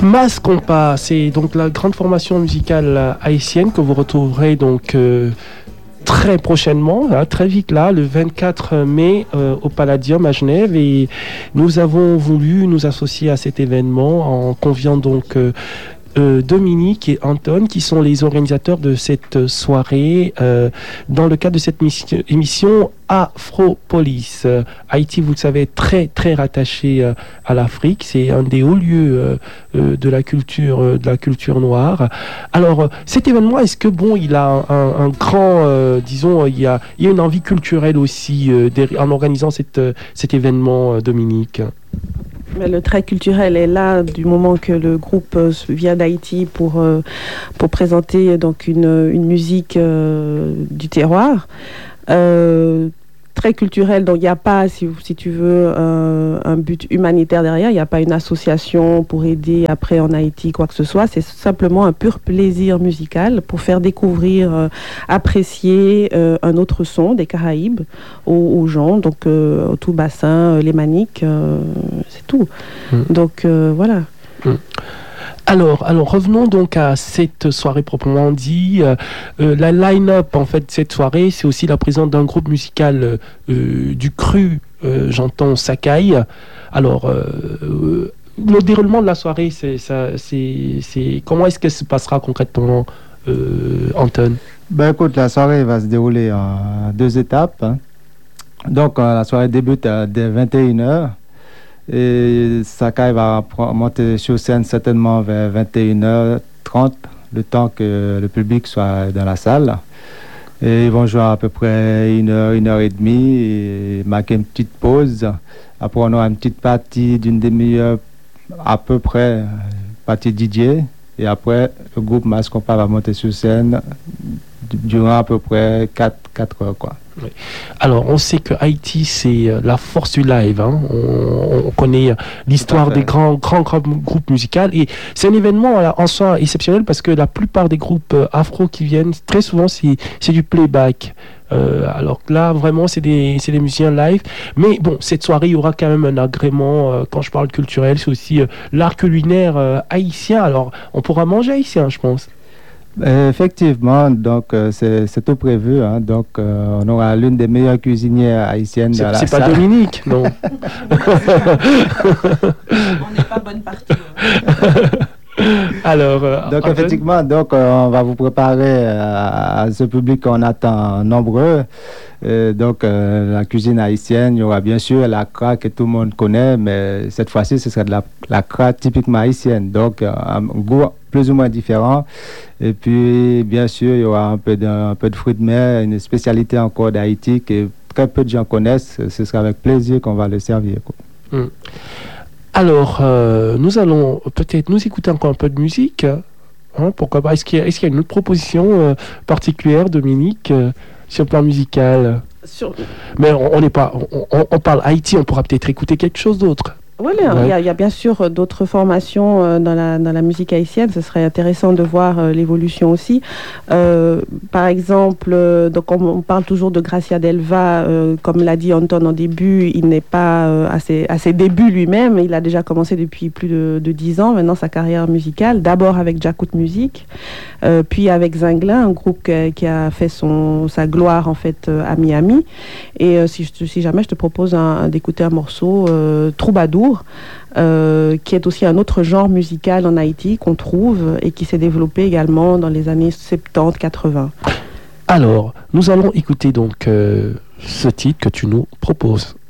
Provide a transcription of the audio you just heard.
Mascompa, c'est donc la grande formation musicale haïtienne que vous retrouverez donc très prochainement, hein, très vite là, le 24 mai au Palladium à Genève. Et nous avons voulu nous associer à cet événement en conviant donc Dominique et Anton, qui sont les organisateurs de cette soirée dans le cadre de cette émission Afropolis. Haïti, vous le savez, très très rattaché à l'Afrique. C'est un des hauts lieux de la culture noire. Alors, cet événement, est-ce que bon, il a un grand, disons, il y a une envie culturelle aussi en organisant cet événement, Dominique? Mais le trait culturel est là du moment que le groupe vient d'Haïti pour présenter donc une musique du terroir. Très culturel, donc il n'y a pas, si tu veux, un but humanitaire derrière, il n'y a pas une association pour aider après en Haïti, quoi que ce soit, c'est simplement un pur plaisir musical pour faire découvrir, apprécier un autre son des Caraïbes aux gens, donc au tout bassin, les Maniques, c'est tout. Donc voilà. Alors, revenons donc à cette soirée proprement dit. La line-up, en fait, de cette soirée, c'est aussi la présence d'un groupe musical du cru, j'entends Sakai. Alors, le déroulement de la soirée, c'est comment est-ce que se passera concrètement, Anton? Ben écoute, la soirée va se dérouler en 2 étapes, hein. Donc, la soirée débute dès 21h. Et Sakai va monter sur scène certainement vers 21h30, le temps que le public soit dans la salle. Et ils vont jouer à peu près 1 heure et demie et marquer une petite pause. Après, on aura une petite partie d'une demi-heure à peu près, partie DJ. Et après, le groupe Mascompa va monter sur scène durant à peu près 4 heures, quoi. Oui. Alors, on sait que Haïti, c'est la force du live, hein. On connaît l'histoire des grands groupes musicaux. Et c'est un événement en soi exceptionnel parce que la plupart des groupes afro qui viennent, très souvent, c'est du playback. Alors que là, vraiment, c'est des musiciens live. Mais bon, cette soirée, il y aura quand même un agrément. Quand je parle culturel, c'est aussi l'art culinaire haïtien. Alors, on pourra manger haïtien, je pense. Effectivement, donc c'est tout prévu, hein. Donc on aura l'une des meilleures cuisinières haïtiennes dans la salle. C'est pas Dominique, non? On n'est pas bonne partie. Alors, donc effectivement, donc on va vous préparer à ce public qu'on attend nombreux. Donc la cuisine haïtienne, il y aura bien sûr la cra que tout le monde connaît, mais cette fois-ci ce sera de la cra typiquement haïtienne, donc un goût plus ou moins différent. Et puis bien sûr il y aura un peu de fruits de mer, une spécialité encore d'Haïti que très peu de gens connaissent. Ce sera avec plaisir qu'on va le servir, quoi. Alors, nous allons peut-être nous écouter encore un peu de musique. Hein, pourquoi pas? Est-ce qu'il y a une autre proposition particulière, Dominique, sur le plan musical? Mais on n'est pas... On parle Haïti, on pourra peut-être écouter quelque chose d'autre. Voilà, ouais. Il y a bien sûr d'autres formations dans la musique haïtienne. Ce serait intéressant de voir l'évolution aussi. Par exemple, donc on parle toujours de Gracia Delva. Comme l'a dit Anton en début, il n'est pas à ses débuts lui-même. Il a déjà commencé depuis plus de 10 ans maintenant sa carrière musicale. D'abord avec Jacout Music, puis avec Zinglin, un groupe qui a fait sa gloire en fait à Miami. Et si jamais je te propose d'écouter un morceau, Troubadour, qui est aussi un autre genre musical en Haïti qu'on trouve et qui s'est développé également dans les années 70-80. Alors, nous allons écouter donc ce titre que tu nous proposes.